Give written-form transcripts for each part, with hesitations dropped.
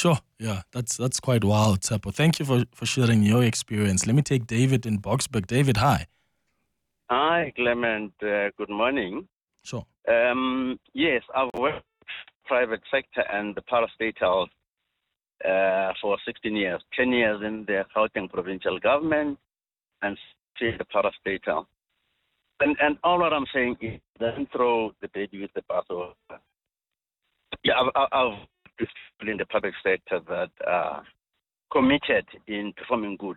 Sure. Yeah, that's quite wild, Tsepo. Thank you for sharing your experience. Let me take David in Boksburg. David, hi. Hi, Clement. Good morning. Sure. Yes, I've worked private sector and the parastatal for 16 years, 10 years in the Gauteng provincial government and the parastatal. And all what I'm saying is don't throw the baby with the bathwater. Yeah, I've people in the public sector that are committed in performing good.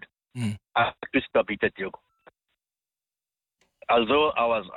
Although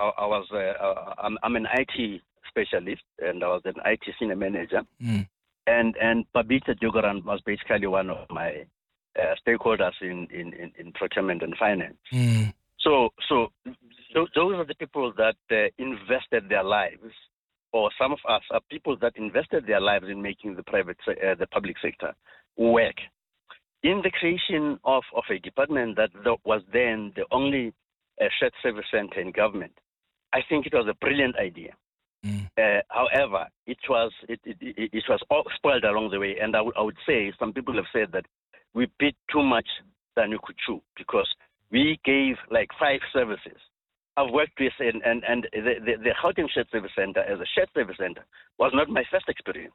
I'm an IT specialist and I was an IT senior manager, and Babita Jogaran was basically one of my stakeholders in procurement and finance. So those are the people that invested their lives, or some of us are people that invested their lives in making the public sector work. In the creation of a department that was then the only shared service center in government, I think it was a brilliant idea. However, it was all spoiled along the way, and I would say some people have said that we bit too much than we could chew because we gave like 5 services. I've worked with and the Gauteng Shared Service Center as a shared service center was not my first experience.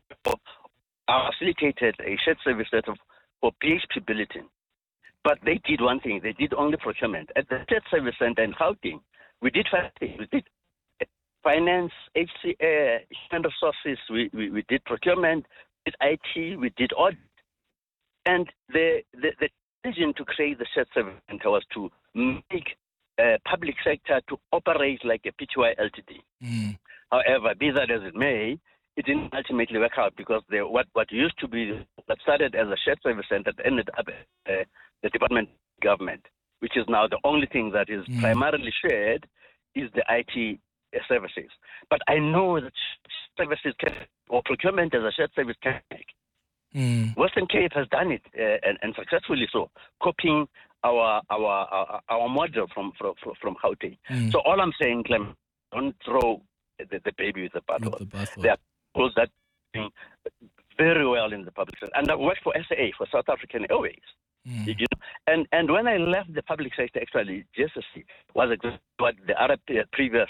I facilitated a shared service center for BHP Billiton. But they did one thing. They did only procurement. At the shared service center in Gauteng, we did 5 things. We did finance, human resources, we did procurement, we did IT, we did audit. And the decision to create the shared service center was to make public sector to operate like a PTY LTD. However, be that as it may, it didn't ultimately work out because what used to be, that started as a shared service center ended up the Department of Government, which is now the only thing that is primarily shared is the IT services. But I know that services or procurement as a shared service can make. Western Cape has done it and successfully so, copying our model from Gauteng. So all I'm saying, Clem, don't throw the baby with the bathwater. There are people that do very well in the public sector, and I worked for SA, for South African Airways. You know? And when I left the public sector, actually, JSC was exactly what the other previous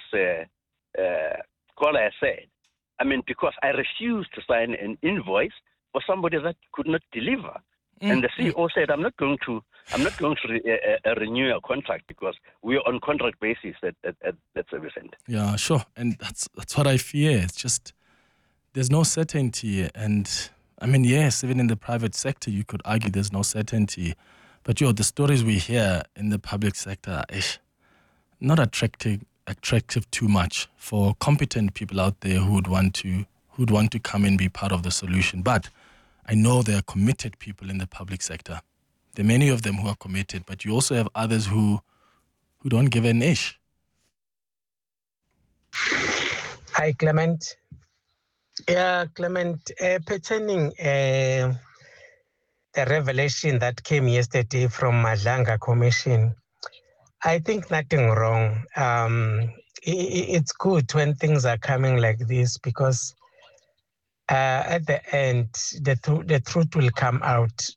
caller said. I mean, because I refused to sign an invoice for somebody that could not deliver. And the CEO said, I'm not going to renew your contract because we are on contract basis at that service center. Yeah, sure. And that's what I fear. It's just there's no certainty. And I mean, yes, even in the private sector, you could argue there's no certainty. But the stories we hear in the public sector are not attractive too much for competent people out there who'd want to come and be part of the solution. But I know there are committed people in the public sector. There are many of them who are committed, but you also have others who don't give an ish. Hi, Clement. Yeah, Clement, pertaining the revelation that came yesterday from Madlanga Commission, I think nothing wrong. It's good when things are coming like this because at the end, the truth will come out.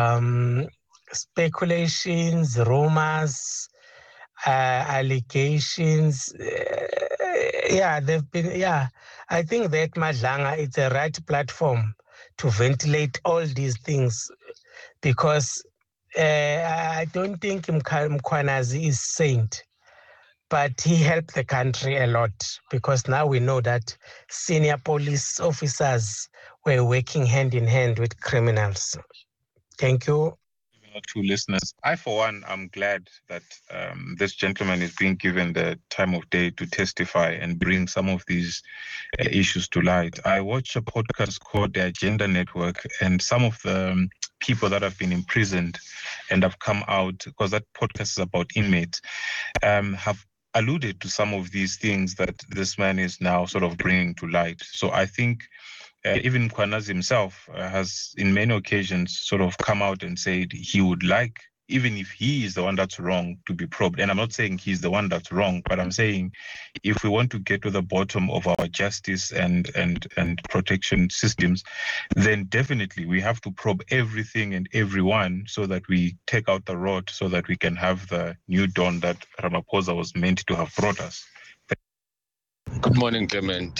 Speculations, rumors, allegations, they've been, I think that Madlanga is the right platform to ventilate all these things because I don't think Mkhwanazi is saint, but he helped the country a lot because now we know that senior police officers were working hand in hand with criminals. Thank you. To listeners, I for one am glad that this gentleman is being given the time of day to testify and bring some of these issues to light. I watch a podcast called The Agenda Network, and some of the people that have been imprisoned and have come out, because that podcast is about inmates, have alluded to some of these things that this man is now sort of bringing to light. So I think even Mkhwanazi himself has in many occasions sort of come out and said he would like even if he is the one that's wrong, to be probed. And I'm not saying he's the one that's wrong, but I'm saying if we want to get to the bottom of our justice and protection systems, then definitely we have to probe everything and everyone so that we take out the rot, so that we can have the new dawn that Ramaphosa was meant to have brought us. Good morning, Clement.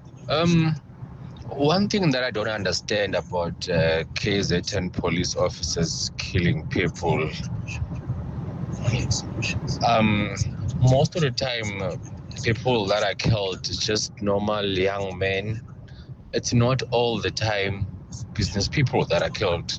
One thing that I don't understand about KZN police officers killing people, most of the time, people that are killed is just normal young men. It's not all the time business people that are killed.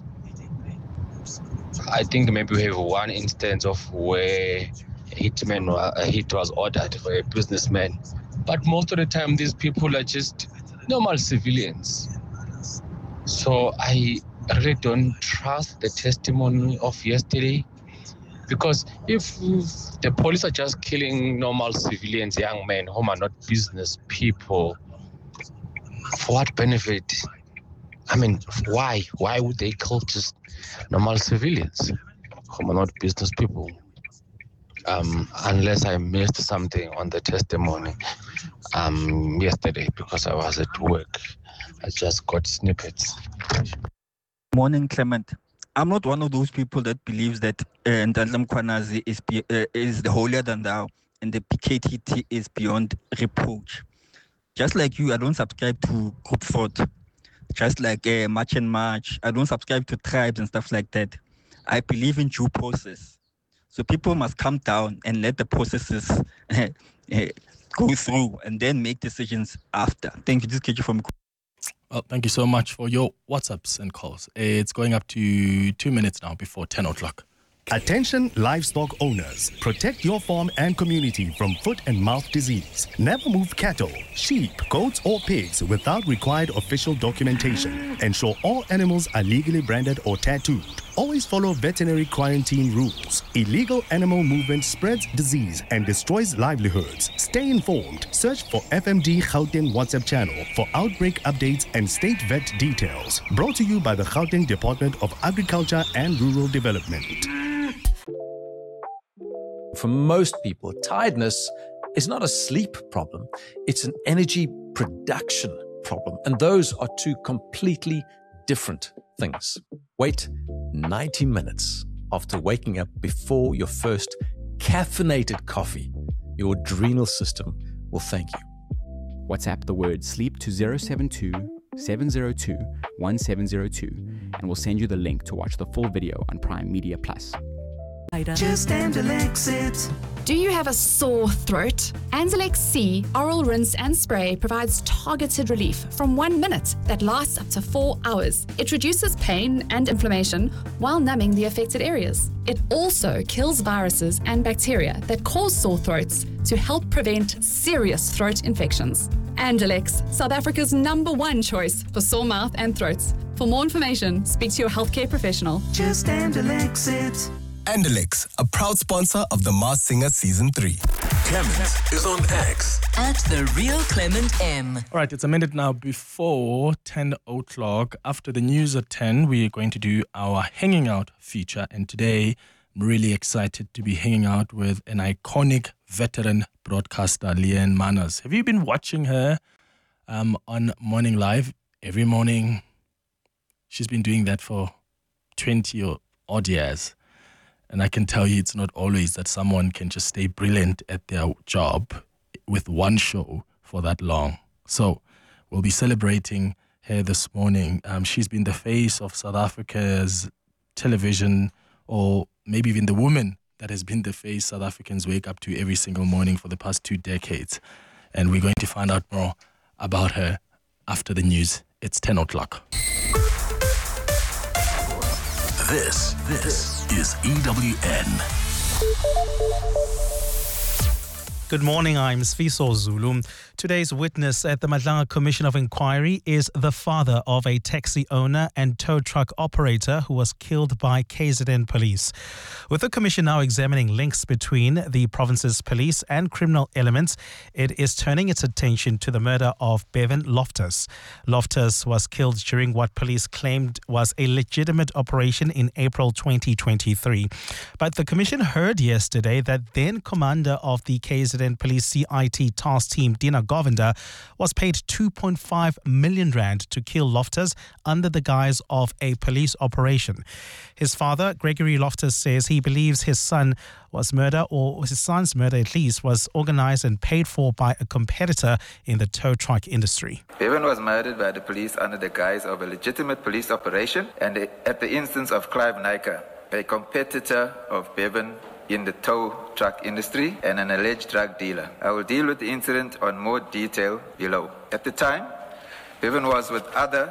I think maybe we have one instance of where a hit was ordered for a businessman. But most of the time, these people are just normal civilians. So I really don't trust the testimony of yesterday, because if the police are just killing normal civilians, young men whom are not business people, for what benefit? I mean, why? Why would they kill just normal civilians whom are not business people? Unless I missed something on the testimony yesterday because I was at work. I just got snippets. Morning, Clement. I'm not one of those people that believes that Ndandla Mkhwanazi is the holier than thou and the PKTT is beyond reproach. Just like you, I don't subscribe to group thought. Just like March and March, I don't subscribe to tribes and stuff like that. I believe in due process. So people must come down and let the processes go through and then make decisions after. Thank you. This is KG from. Well, thank you so much for your WhatsApps and calls. It's going up to 2 minutes now before 10 o'clock. Attention livestock owners, protect your farm and community from foot and mouth disease. Never move cattle, sheep, goats or pigs without required official documentation. Ensure all animals are legally branded or tattooed. Always follow veterinary quarantine rules. Illegal animal movement spreads disease and destroys livelihoods. Stay informed. Search for FMD Gauteng WhatsApp channel for outbreak updates and state vet details. Brought to you by the Gauteng Department of Agriculture and Rural Development. For most people, tiredness is not a sleep problem. It's an energy production problem. And those are two completely different things. Wait 90 minutes after waking up before your first caffeinated coffee. Your adrenal system will thank you. WhatsApp the word sleep to 072 702 1702 and we'll send you the link to watch the full video on Prime Media Plus. Just Anzalex it. Do you have a sore throat? Anzalex C oral rinse and spray provides targeted relief from 1 minute that lasts up to 4 hours. It reduces pain and inflammation while numbing the affected areas. It also kills viruses and bacteria that cause sore throats to help prevent serious throat infections. Anzalex, South Africa's #1 choice for sore mouth and throats. For more information, speak to your healthcare professional. Just Anzalex it. Andelix, a proud sponsor of The Masked Singer Season 3. Clement is on X at The Real Clement M. All right, it's a minute now before 10 o'clock. After the news at 10, we're going to do our Hanging Out feature. And today, I'm really excited to be hanging out with an iconic veteran broadcaster, Leanne Manners. Have you been watching her on Morning Live every morning? She's been doing that for 20 or odd years. And I can tell you it's not always that someone can just stay brilliant at their job with one show for that long. So we'll be celebrating her this morning. She's been the face of South Africa's television, or maybe even the woman that has been the face South Africans wake up to every single morning for the past 2 decades. And we're going to find out more about her after the news. It's 10 o'clock. This is EWN. Good morning, I'm Sfiso Zulu. Today's witness at the Madlanga Commission of Inquiry is the father of a taxi owner and tow truck operator who was killed by KZN police. With the commission now examining links between the province's police and criminal elements, it is turning its attention to the murder of Bevan Loftus. Loftus was killed during what police claimed was a legitimate operation in April 2023. But the commission heard yesterday that then commander of the KZN Police CIT task team, Dina Govinda, was paid 2.5 million rand to kill Loftus under the guise of a police operation. His father, Gregory Loftus, says he believes his son's murder at least, was organized and paid for by a competitor in the tow truck industry. Bevan was murdered by the police under the guise of a legitimate police operation and at the instance of Clive Naika, a competitor of Bevan in the tow truck industry and an alleged drug dealer. I will deal with the incident on more detail below. At the time, Bevan was with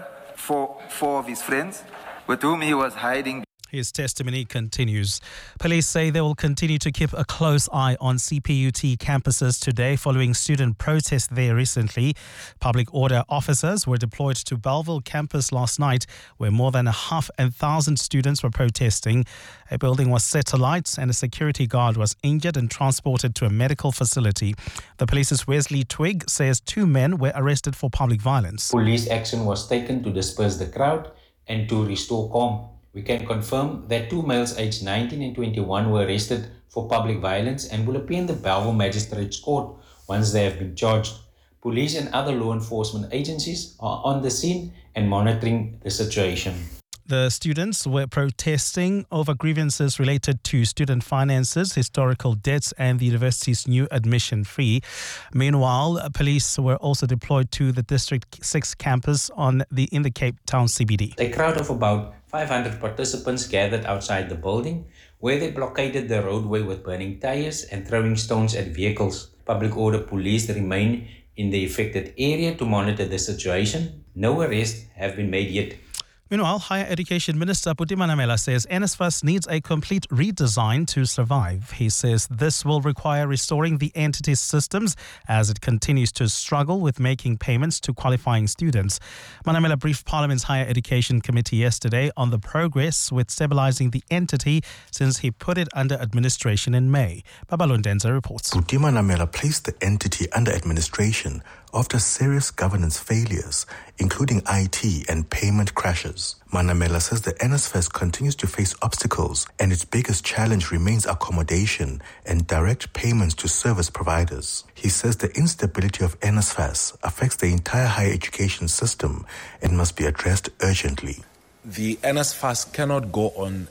four of his friends with whom he was hiding. His testimony continues. Police say they will continue to keep a close eye on CPUT campuses today following student protests there recently. Public order officers were deployed to Bellville campus last night where more than 1,000 students were protesting. A building was set alight and a security guard was injured and transported to a medical facility. The police's Wesley Twigg says 2 men were arrested for public violence. Police action was taken to disperse the crowd and to restore calm. We can confirm that 2 males aged 19 and 21 were arrested for public violence and will appear in the Bellville Magistrates Court once they have been charged. Police and other law enforcement agencies are on the scene and monitoring the situation. The students were protesting over grievances related to student finances, historical debts and the university's new admission fee. Meanwhile, police were also deployed to the District 6 campus in the Cape Town CBD. A crowd of about 500 participants gathered outside the building where they blockaded the roadway with burning tires and throwing stones at vehicles. Public order police remain in the affected area to monitor the situation. No arrests have been made yet. Meanwhile, Higher Education Minister Buti Manamela says NSFAS needs a complete redesign to survive. He says this will require restoring the entity's systems as it continues to struggle with making payments to qualifying students. Manamela briefed Parliament's Higher Education Committee yesterday on the progress with stabilizing the entity since he put it under administration in May. Babalon Denza reports. Buti Manamela placed the entity under administration after serious governance failures, including IT and payment crashes. Manamela says the NSFAS continues to face obstacles and its biggest challenge remains accommodation and direct payments to service providers. He says the instability of NSFAS affects the entire higher education system and must be addressed urgently. The NSFAS cannot go on,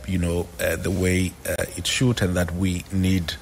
the way it should, and that we need,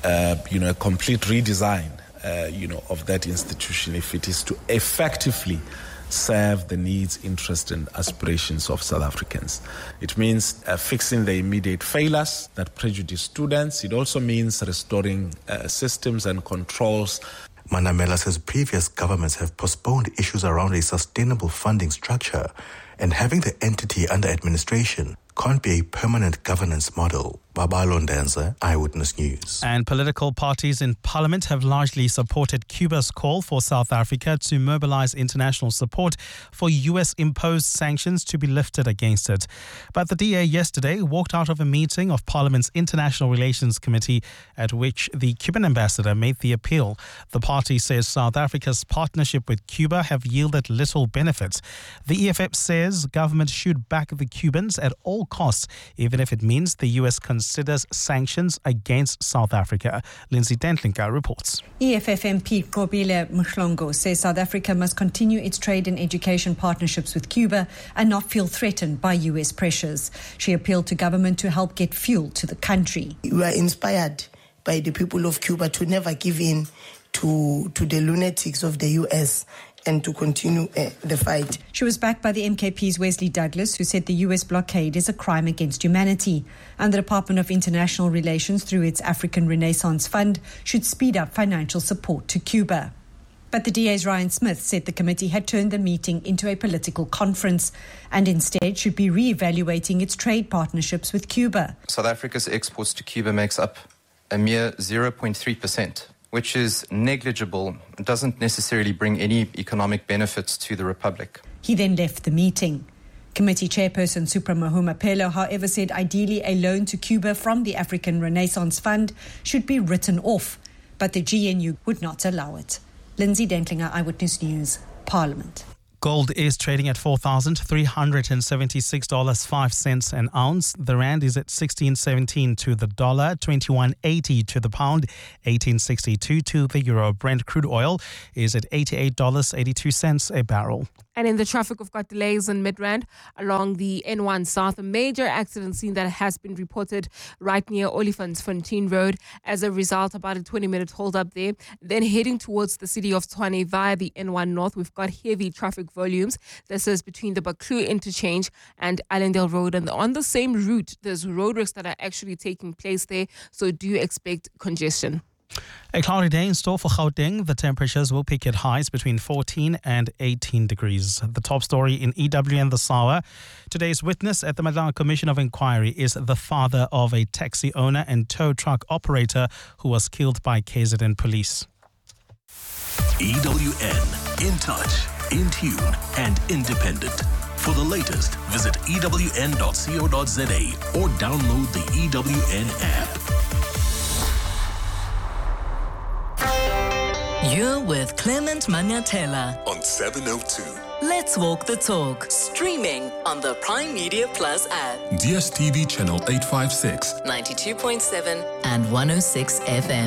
a complete redesign of that institution if it is to effectively serve the needs, interests and aspirations of South Africans. It means fixing the immediate failures that prejudice students. It also means restoring systems and controls. Manamela says previous governments have postponed issues around a sustainable funding structure, and having the entity under administration can't be a permanent governance model. Babalo Ndenza, Eyewitness News. And political parties in Parliament have largely supported Cuba's call for South Africa to mobilize international support for US-imposed sanctions to be lifted against it. But the DA yesterday walked out of a meeting of Parliament's International Relations Committee at which the Cuban ambassador made the appeal. The party says South Africa's partnership with Cuba have yielded little benefit. The EFF says government should back the Cubans at all costs, even if it means the US considers sanctions against South Africa. Lindsay Dentlinka reports. EFF MP Kobile Mhlongo says South Africa must continue its trade and education partnerships with Cuba and not feel threatened by US pressures. She appealed to government to help get fuel to the country. We are inspired by the people of Cuba to never give in to the lunatics of the US and to continue the fight. She was backed by the MKP's Wesley Douglas, who said the US blockade is a crime against humanity. And the Department of International Relations, through its African Renaissance Fund, should speed up financial support to Cuba. But the DA's Ryan Smith said the committee had turned the meeting into a political conference and instead should be re-evaluating its trade partnerships with Cuba. South Africa's exports to Cuba makes up a mere 0.3% which is negligible, doesn't necessarily bring any economic benefits to the Republic. He then left the meeting. Committee Chairperson Supra Mahumapelo, however, said ideally a loan to Cuba from the African Renaissance Fund should be written off, but the GNU would not allow it. Lindsay Dentlinger, Eyewitness News, Parliament. Gold is trading at $4,376.05 an ounce. The rand is at 16.17 to the dollar, 21.80 to the pound, 18.62 to the euro. Brent crude oil is at $88.82 a barrel. And in the traffic, we've got delays in Midrand along the N1 South. A major accident scene that has been reported right near Olifantsfontein Road. As a result, about a 20-minute hold up there. Then heading towards the city of Tshwane via the N1 North, we've got heavy traffic volumes. This is between the Baklu interchange and Allendale Road. And on the same route, there's roadworks that are actually taking place there. So do expect congestion. A cloudy day in store for Gauteng. The temperatures will peak at highs between 14 and 18 degrees. The top story in EWN this hour. Today's witness at the Madlanga Commission of Inquiry is the father of a taxi owner and tow truck operator who was killed by KZN police. EWN, in touch, in tune and independent. For the latest, visit ewn.co.za or download the EWN app. You're with Clement Manyatela on 702. Let's walk the talk. Streaming on the Prime Media Plus app. DSTV channel 856. 92.7 and 106 FM.